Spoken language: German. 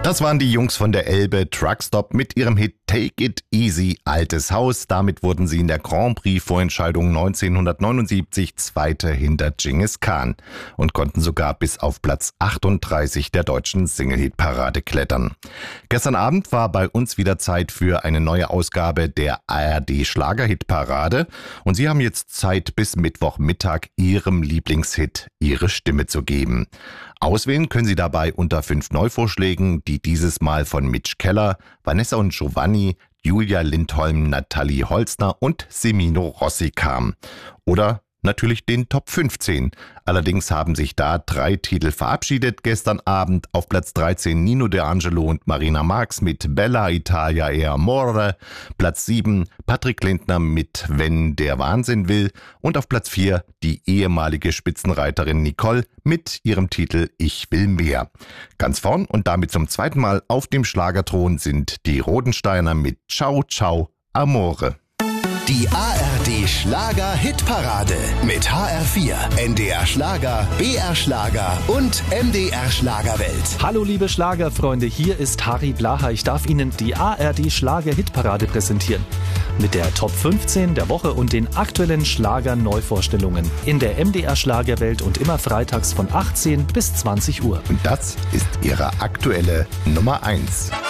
Das waren die Jungs von der Elbe Truckstop mit ihrem Hit Take It Easy, Altes Haus. Damit wurden sie in der Grand Prix Vorentscheidung 1979 Zweiter hinter Dschingis Khan und konnten sogar bis auf Platz 38 der deutschen Single-Hit-Parade klettern. Gestern Abend war bei uns wieder Zeit für eine neue Ausgabe der ARD Schlager-Hit-Parade und Sie haben jetzt Zeit, bis Mittwochmittag Ihrem Lieblingshit Ihre Stimme zu geben. Auswählen können Sie dabei unter 5 Neuvorschlägen, die dieses Mal von Mitch Keller, Vanessa und Giovanni, Julia Lindholm, Nathalie Holzner und Semino Rossi kamen. Oder natürlich den Top 15. Allerdings haben sich da 3 Titel verabschiedet gestern Abend. Auf Platz 13 Nino D'Angelo und Marina Marx mit Bella Italia e Amore. Platz 7 Patrick Lindner mit Wenn der Wahnsinn will. Und auf Platz 4 die ehemalige Spitzenreiterin Nicole mit ihrem Titel Ich will mehr. Ganz vorn und damit zum zweiten Mal auf dem Schlagerthron sind die Rodensteiner mit Ciao Ciao Amore. Die ARD Schlager Hitparade mit HR4, NDR Schlager, BR Schlager und MDR Schlagerwelt. Hallo liebe Schlagerfreunde, hier ist Harry Blaha. Ich darf Ihnen die ARD Schlager Hitparade präsentieren. Mit der Top 15 der Woche und den aktuellen Schlager-Neuvorstellungen in der MDR Schlagerwelt und immer freitags von 18 bis 20 Uhr. Und das ist Ihre aktuelle Nummer 1.